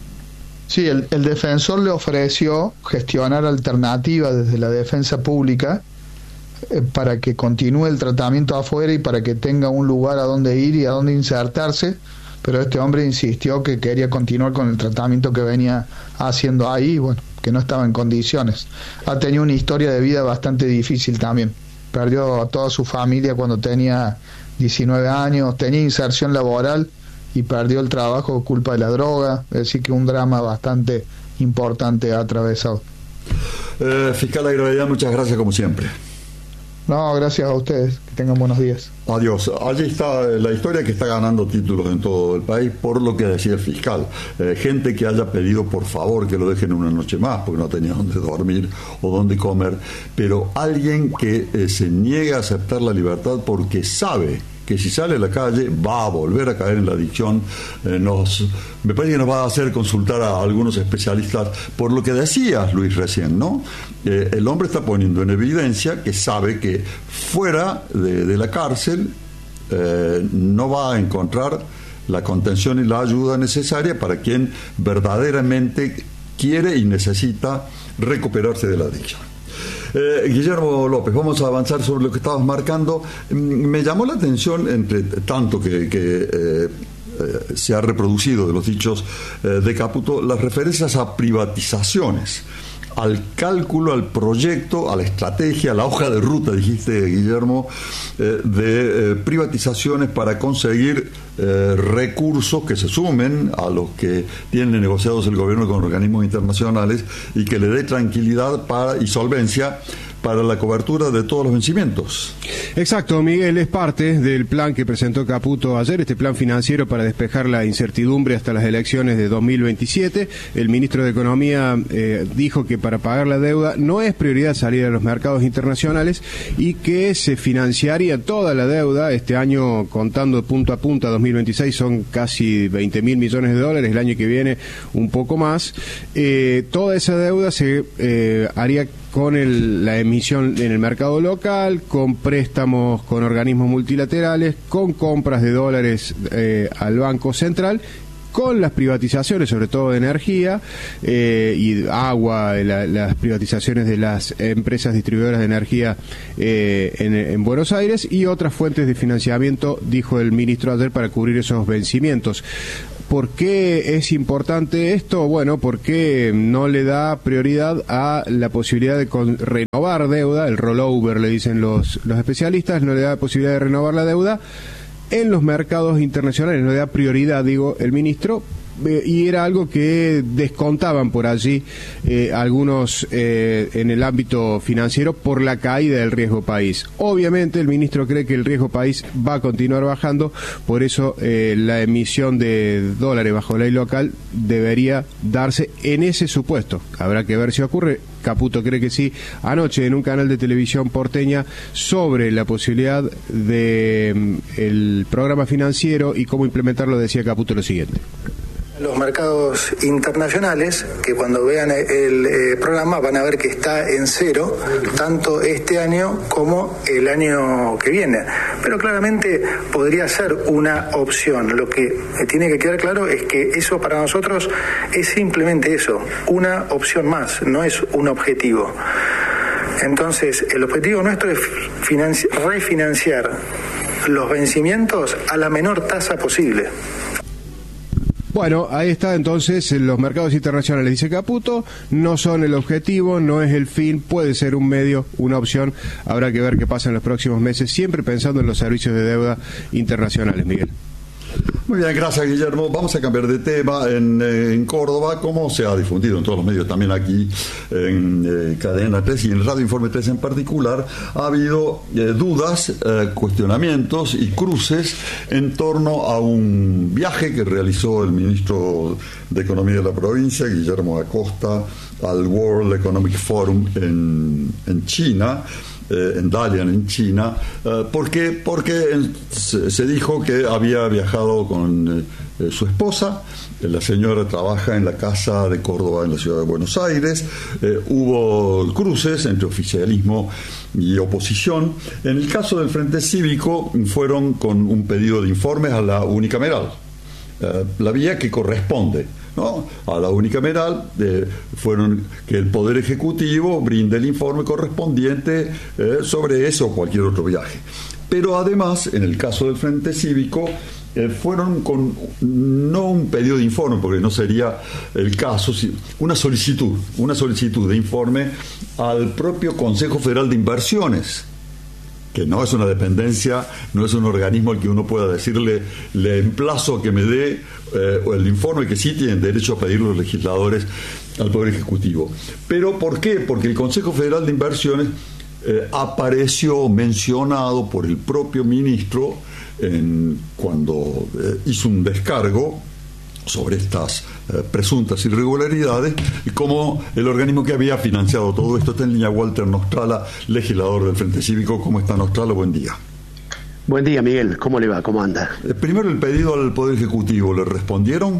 Sí, el, el defensor le ofreció gestionar alternativas desde la defensa pública eh, para que continúe el tratamiento afuera y para que tenga un lugar a donde ir y a donde insertarse, pero este hombre insistió que quería continuar con el tratamiento que venía haciendo ahí, y bueno, que no estaba en condiciones. Ha tenido una historia de vida bastante difícil también. Perdió a toda su familia cuando tenía diecinueve años, tenía inserción laboral y perdió el trabajo por culpa de la droga, es decir que un drama bastante importante ha atravesado. Eh, fiscal Aguirre, muchas gracias como siempre. No, gracias a ustedes, que tengan buenos días. Adiós. Allí está la historia que está ganando títulos en todo el país por lo que decía el fiscal. Eh, gente que haya pedido por favor que lo dejen una noche más porque no tenía dónde dormir o dónde comer, pero alguien que eh, se niega a aceptar la libertad porque sabe que si sale a la calle va a volver a caer en la adicción. Eh, nos, me parece que nos va a hacer consultar a algunos especialistas por lo que decías, Luis, recién, ¿no? Eh, el hombre está poniendo en evidencia que sabe que fuera de, de la cárcel eh, no va a encontrar la contención y la ayuda necesaria para quien verdaderamente quiere y necesita recuperarse de la adicción. Eh, Guillermo López, vamos a avanzar sobre lo que estabas marcando. Me llamó la atención, entre tanto que, que eh, eh, se ha reproducido de los dichos eh, de Caputo, las referencias a privatizaciones. al cálculo, al proyecto, a la estrategia, a la hoja de ruta, dijiste, Guillermo, eh, de eh, privatizaciones para conseguir eh, recursos que se sumen a los que tiene negociados el gobierno con organismos internacionales y que le dé tranquilidad para, y solvencia para la cobertura de todos los vencimientos. Exacto, Miguel, es parte del plan que presentó Caputo ayer, este plan financiero para despejar la incertidumbre hasta las elecciones de dos mil veintisiete. El ministro de Economía eh, dijo que para pagar la deuda no es prioridad salir a los mercados internacionales y que se financiaría toda la deuda. Este año, contando punto a punto a dos mil veintiséis, son casi veinte mil millones de dólares, el año que viene un poco más. Eh, toda esa deuda se eh, haría con el, la emisión en el mercado local, con préstamos con organismos multilaterales, con compras de dólares eh, al Banco Central, con las privatizaciones, sobre todo de energía eh, y agua, la, las privatizaciones de las empresas distribuidoras de energía eh, en, en Buenos Aires y otras fuentes de financiamiento, dijo el ministro ayer, para cubrir esos vencimientos. ¿Por qué es importante esto? Bueno, porque no le da prioridad a la posibilidad de con, renovar deuda, el rollover le dicen los, los especialistas, no le da posibilidad de renovar la deuda en los mercados internacionales, no le da prioridad, digo, el ministro, eh, y era algo que descontaban por allí eh, algunos eh, en el ámbito financiero por la caída del riesgo país. Obviamente el ministro cree que el riesgo país va a continuar bajando, por eso eh, la emisión de dólares bajo ley local debería darse en ese supuesto. Habrá que ver si ocurre. Caputo cree que sí. Anoche en un canal de televisión porteña, sobre la posibilidad de um, el programa financiero y cómo implementarlo, decía Caputo lo siguiente. Los mercados internacionales, que cuando vean el eh, programa van a ver que está en cero, tanto este año como el año que viene. Pero claramente podría ser una opción. Lo que tiene que quedar claro es que eso para nosotros es simplemente eso, una opción más, no es un objetivo. Entonces, el objetivo nuestro es financi- refinanciar los vencimientos a la menor tasa posible. Bueno, ahí está entonces, los mercados internacionales, dice Caputo, no son el objetivo, no es el fin, puede ser un medio, una opción, habrá que ver qué pasa en los próximos meses, siempre pensando en los servicios de deuda internacionales, Miguel. Muy bien, gracias, Guillermo. Vamos a cambiar de tema. En, en Córdoba, como se ha difundido en todos los medios, también aquí en eh, Cadena tres y en Radio Informe tres en particular, ha habido eh, dudas, eh, cuestionamientos y cruces en torno a un viaje que realizó el ministro de Economía de la provincia, Guillermo Acosta, al World Economic Forum en, en China. Eh, en Dalian, en China. Eh, ¿Por qué? Porque en, se, se dijo que había viajado con eh, su esposa. Eh, la señora trabaja en la Casa de Córdoba en la ciudad de Buenos Aires. Eh, hubo cruces entre oficialismo y oposición. En el caso del Frente Cívico, fueron con un pedido de informes a la unicameral, eh, la vía que corresponde, ¿no? A la unicameral, eh, fueron que el Poder Ejecutivo brinde el informe correspondiente eh, sobre eso o cualquier otro viaje. Pero además, en el caso del Frente Cívico, eh, fueron con no un pedido de informe, porque no sería el caso, una solicitud, una solicitud de informe al propio Consejo Federal de Inversiones, que no es una dependencia, no es un organismo al que uno pueda decirle, le emplazo a que me dé eh, el informe, que sí tienen derecho a pedir los legisladores al Poder Ejecutivo. ¿Pero por qué? Porque el Consejo Federal de Inversiones eh, apareció mencionado por el propio ministro en, cuando eh, hizo un descargo sobre estas eh, presuntas irregularidades, y como el organismo que había financiado todo esto. Está en línea Walter Nostrala, legislador del Frente Cívico. ¿Cómo está, Nostrala? Buen día. Buen día, Miguel. ¿Cómo le va? ¿Cómo anda? Eh, primero, el pedido al Poder Ejecutivo, ¿le respondieron?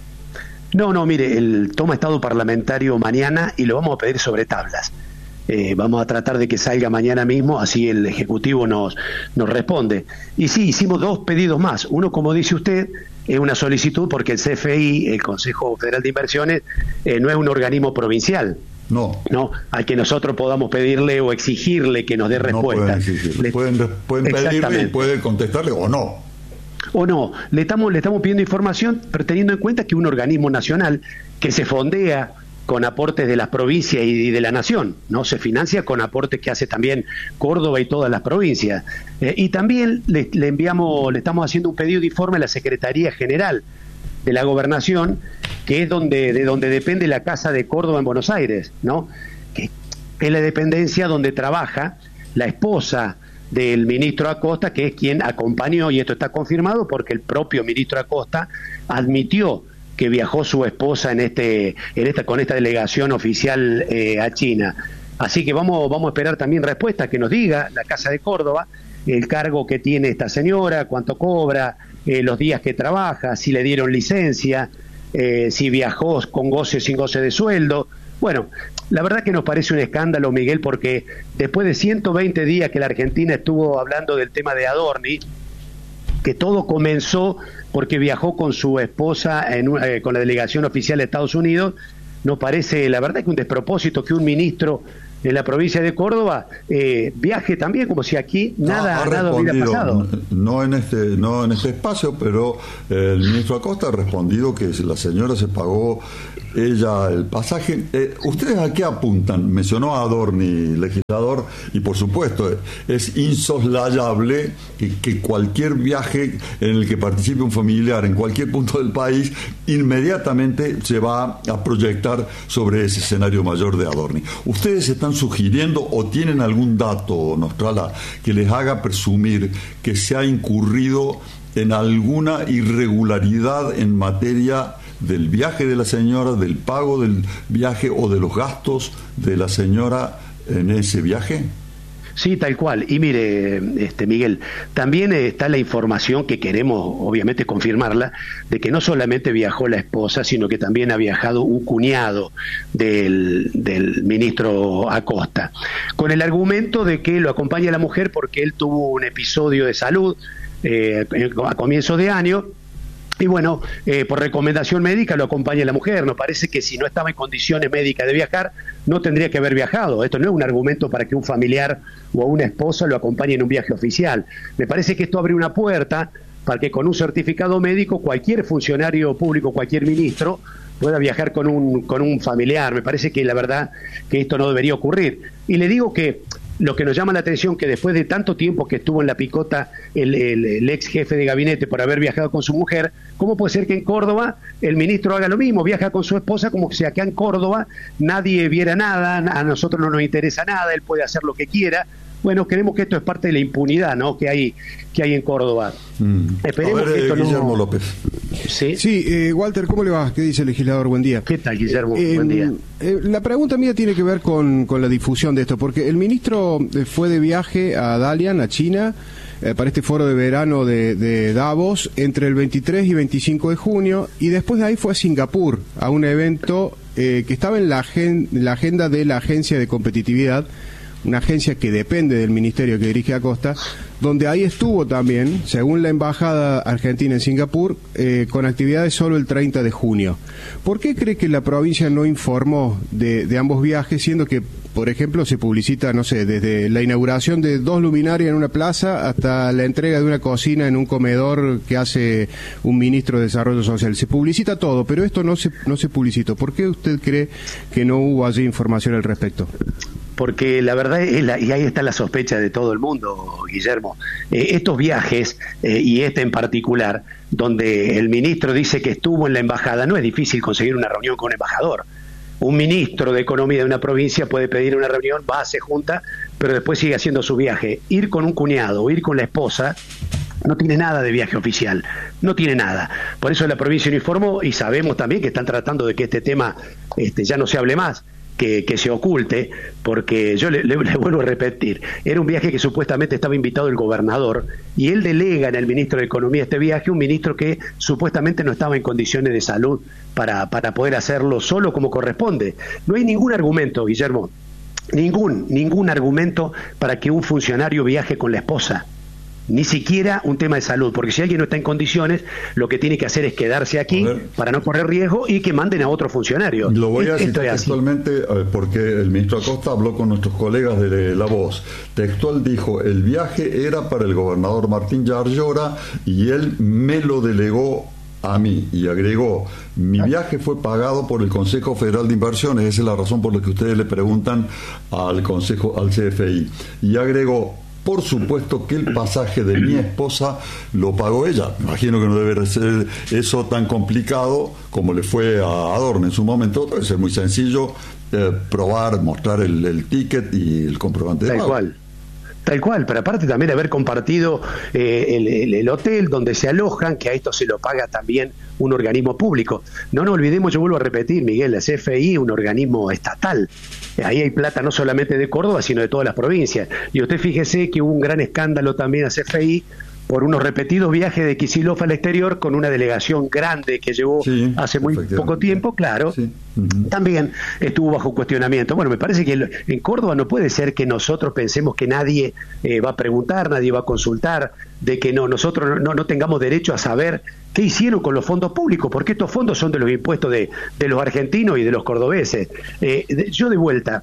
No, no, mire, el toma estado parlamentario mañana y lo vamos a pedir sobre tablas. Eh, vamos a tratar de que salga mañana mismo, así el Ejecutivo nos, nos responde. Y sí, hicimos dos pedidos más. Uno, como dice usted, es una solicitud porque el C F I, el Consejo Federal de Inversiones, eh, no es un organismo provincial. No. No, al que nosotros podamos pedirle o exigirle que nos dé respuesta. No pueden, Le... pueden, pueden pedirle y puede contestarle o no. O no, le estamos, le estamos pidiendo información, pero teniendo en cuenta que un organismo nacional que se fondea con aportes de las provincias y de la nación, no se financia con aportes que hace también Córdoba y todas las provincias. Eh, y también le, le enviamos, le estamos haciendo un pedido de informe a la Secretaría General de la Gobernación, que es donde de donde depende la Casa de Córdoba en Buenos Aires, ¿no? Que es la dependencia donde trabaja la esposa del ministro Acosta, que es quien acompañó, y esto está confirmado porque el propio ministro Acosta admitió que viajó su esposa en este, en esta, con esta delegación oficial eh, a China. Así que vamos, vamos a esperar también respuesta, que nos diga la Casa de Córdoba el cargo que tiene esta señora, cuánto cobra, eh, los días que trabaja, si le dieron licencia, eh, si viajó con goce o sin goce de sueldo. Bueno, la verdad que nos parece un escándalo, Miguel, porque después de ciento veinte días que la Argentina estuvo hablando del tema de Adorni, que todo comenzó porque viajó con su esposa en, eh, con la delegación oficial de Estados Unidos, nos parece, la verdad, que un despropósito que un ministro de la provincia de Córdoba eh, viaje también como si aquí nada, ha nada hubiera pasado. No en este, no en este espacio, pero el ministro Acosta ha respondido que la señora se pagó ella el pasaje. Eh, ¿Ustedes a qué apuntan? Mencionó a Adorni, legislador, y por supuesto es insoslayable que, que cualquier viaje en el que participe un familiar en cualquier punto del país inmediatamente se va a proyectar sobre ese escenario mayor de Adorni. ¿Ustedes están sugiriendo o tienen algún dato, Nostrala, que les haga presumir que se ha incurrido en alguna irregularidad en materia del viaje de la señora, del pago del viaje o de los gastos de la señora en ese viaje? Sí, tal cual. Y mire, este Miguel, también está la información que queremos, obviamente, confirmarla, de que no solamente viajó la esposa, sino que también ha viajado un cuñado del, del ministro Acosta, con el argumento de que lo acompaña la mujer porque él tuvo un episodio de salud eh, a comienzos de año. Y bueno, eh, por recomendación médica lo acompaña la mujer. Nos parece que si no estaba en condiciones médicas de viajar, no tendría que haber viajado. Esto no es un argumento para que un familiar o una esposa lo acompañe en un viaje oficial. Me parece que esto abre una puerta para que con un certificado médico cualquier funcionario público, cualquier ministro, pueda viajar con un, con un familiar. Me parece que la verdad que esto no debería ocurrir. Y le digo que lo que nos llama la atención, que después de tanto tiempo que estuvo en la picota el, el, el ex jefe de gabinete por haber viajado con su mujer, ¿cómo puede ser que en Córdoba el ministro haga lo mismo? Viaja con su esposa como si acá en Córdoba nadie viera nada, a nosotros no nos interesa nada, él puede hacer lo que quiera. Bueno, creemos que esto es parte de la impunidad, ¿no?, que hay que hay en Córdoba. Mm. Esperemos a ver, que esto Guillermo no... López. Sí, sí eh, Walter, ¿cómo le va? ¿Qué dice el legislador? Buen día. ¿Qué tal, Guillermo? Eh, Buen día. Eh, la pregunta mía tiene que ver con, con la difusión de esto, porque el ministro fue de viaje a Dalian, a China, eh, para este foro de verano de, de Davos, entre el veintitrés y veinticinco de junio, y después de ahí fue a Singapur, a un evento eh, que estaba en la, agen- la agenda de la Agencia de Competitividad, una agencia que depende del ministerio que dirige Acosta, donde ahí estuvo también, según la Embajada Argentina en Singapur, eh, con actividades solo el treinta de junio. ¿Por qué cree que la provincia no informó de, de ambos viajes, siendo que, por ejemplo, se publicita, no sé, desde la inauguración de dos luminarias en una plaza hasta la entrega de una cocina en un comedor que hace un ministro de Desarrollo Social? Se publicita todo, pero esto no se, no se publicitó. ¿Por qué usted cree que no hubo allí información al respecto? Porque la verdad es la, y ahí está la sospecha de todo el mundo, Guillermo, eh, estos viajes eh, y este en particular, donde el ministro dice que estuvo en la embajada, no es difícil conseguir una reunión con un embajador. Un ministro de economía de una provincia puede pedir una reunión, va, se junta, pero después sigue haciendo su viaje. Ir con un cuñado o ir con la esposa no tiene nada de viaje oficial, no tiene nada. Por eso la provincia no informó, y sabemos también que están tratando de que este tema este, ya no se hable más. Que, que se oculte, porque yo le, le, le vuelvo a repetir, era un viaje que supuestamente estaba invitado el gobernador, y él delega en el ministro de Economía este viaje, un ministro que supuestamente no estaba en condiciones de salud para, para poder hacerlo solo como corresponde. No hay ningún argumento, Guillermo, ningún, ningún argumento para que un funcionario viaje con la esposa. Ni siquiera un tema de salud, porque si alguien no está en condiciones, lo que tiene que hacer es quedarse aquí para no correr riesgo y que manden a otro funcionario. Lo voy a citar textualmente porque el ministro Acosta habló con nuestros colegas de La Voz. Textual dijo: el viaje era para el gobernador Martín Yarlora y él me lo delegó a mí, y agregó, mi viaje fue pagado por el Consejo Federal de Inversiones, esa es la razón por la que ustedes le preguntan al Consejo, al C F I, y agregó, por supuesto que el pasaje de mi esposa lo pagó ella. Me imagino que no debe ser eso tan complicado como le fue a Adorno en su momento. Debe ser muy sencillo eh, probar, mostrar el, el ticket y el comprobante de pago. Tal cual. Tal cual, pero aparte también haber compartido eh, el, el, el hotel donde se alojan, que a esto se lo paga también un organismo público. No nos olvidemos, yo vuelvo a repetir, Miguel, la C F I es un organismo estatal. Ahí hay plata no solamente de Córdoba, sino de todas las provincias. Y usted fíjese que hubo un gran escándalo también a C F I por unos repetidos viajes de Kicillof al exterior con una delegación grande que llegó sí, hace muy poco tiempo, claro, sí. uh-huh. También estuvo bajo cuestionamiento. Bueno, me parece que en Córdoba no puede ser que nosotros pensemos que nadie eh, va a preguntar, nadie va a consultar, de que no nosotros no, no tengamos derecho a saber qué hicieron con los fondos públicos, porque estos fondos son de los impuestos de, de los argentinos y de los cordobeses. Eh, de, yo de vuelta,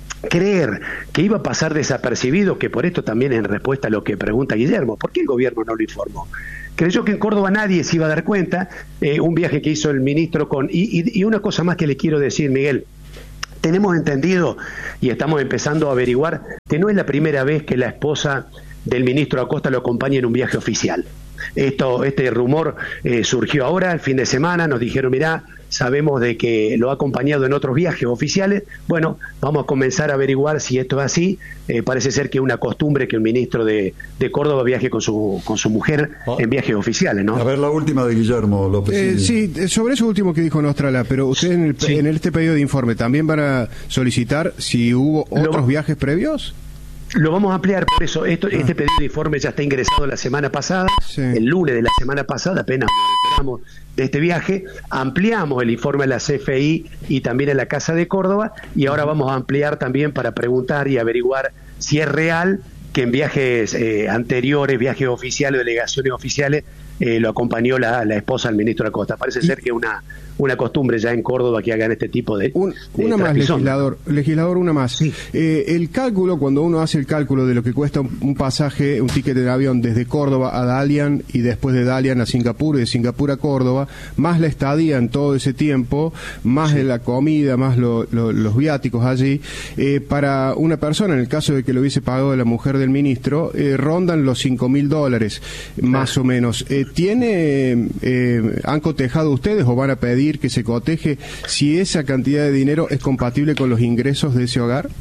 creer que iba a pasar desapercibido, que por esto también en respuesta a lo que pregunta Guillermo, ¿por qué el gobierno no lo informó? Creyó que en Córdoba nadie se iba a dar cuenta, eh, un viaje que hizo el ministro con... Y, y, y una cosa más que le quiero decir, Miguel, tenemos entendido y estamos empezando a averiguar que no es la primera vez que la esposa del ministro Acosta lo acompaña en un viaje oficial. Esto, este rumor eh, surgió ahora, el fin de semana, nos dijeron, mirá, sabemos de que lo ha acompañado en otros viajes oficiales. Bueno, vamos a comenzar a averiguar si esto es así. Eh, parece ser que es una costumbre que un ministro de, de Córdoba viaje con su con su mujer ah. en viajes oficiales, ¿no? A ver, la última de Guillermo López. Eh, sí, sobre eso último que dijo Nostrala, pero ustedes en, el, sí. en este pedido de informe también van a solicitar si hubo otros lo, viajes previos. Lo vamos a ampliar, por eso esto, ah. este pedido de informe ya está ingresado la semana pasada, sí. el lunes de la semana pasada, apenas esperamos de este viaje, ampliamos el informe a la C F I y también a la Casa de Córdoba, y ahora vamos a ampliar también para preguntar y averiguar si es real que en viajes eh, anteriores, viajes oficiales, delegaciones oficiales, eh, lo acompañó la, la esposa del ministro Acosta. Parece ser que una una costumbre ya en Córdoba que hagan este tipo de... Un, de una más, legislador, legislador, una más. Sí. Eh, el cálculo, cuando uno hace el cálculo de lo que cuesta un, un pasaje, un ticket de avión desde Córdoba a Dalian y después de Dalian a Singapur y de Singapur a Córdoba, más la estadía en todo ese tiempo, más sí. la comida, más lo, lo, los viáticos allí, eh, para una persona, en el caso de que lo hubiese pagado la mujer del ministro, eh, rondan los cinco mil dólares, más ah. o menos. Eh, ¿Tiene, eh, han cotejado ustedes o van a pedir que se coteje si esa cantidad de dinero es compatible con los ingresos de ese hogar?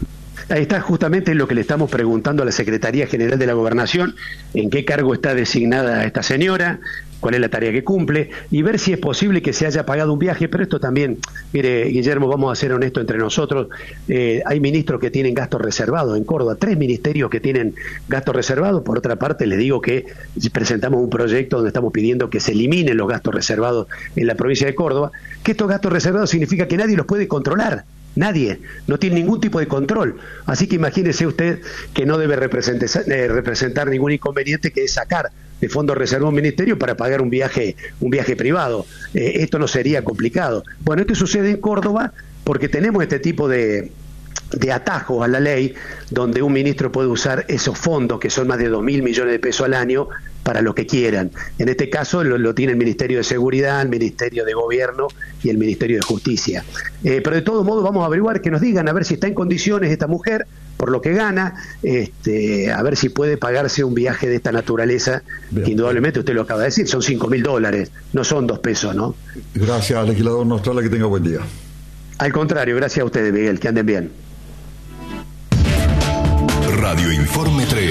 Ahí está justamente lo que le estamos preguntando a la Secretaría General de la Gobernación, en qué cargo está designada esta señora, cuál es la tarea que cumple, y ver si es posible que se haya pagado un viaje. Pero esto también, mire, Guillermo, vamos a ser honestos entre nosotros, eh, hay ministros que tienen gastos reservados en Córdoba, tres ministerios que tienen gastos reservados. Por otra parte, les digo que presentamos un proyecto donde estamos pidiendo que se eliminen los gastos reservados en la provincia de Córdoba, que estos gastos reservados significa que nadie los puede controlar. Nadie, no tiene ningún tipo de control. Así que imagínese usted que no debe representar, eh, representar ningún inconveniente, que es sacar de fondos reservados un ministerio para pagar un viaje un viaje privado. Eh, esto no sería complicado. Bueno, esto sucede en Córdoba porque tenemos este tipo de, de atajos a la ley, donde un ministro puede usar esos fondos, que son más de dos mil millones de pesos al año, para lo que quieran. En este caso lo, lo tiene el Ministerio de Seguridad, el Ministerio de Gobierno y el Ministerio de Justicia. Eh, pero de todo modo vamos a averiguar, que nos digan a ver si está en condiciones esta mujer, por lo que gana, este, a ver si puede pagarse un viaje de esta naturaleza, bien, que indudablemente usted lo acaba de decir, son cinco mil dólares, no son dos pesos, ¿no? Gracias, legislador Nostrala, que tenga buen día. Al contrario, gracias a ustedes, Miguel, que anden bien. Radio Informe tres.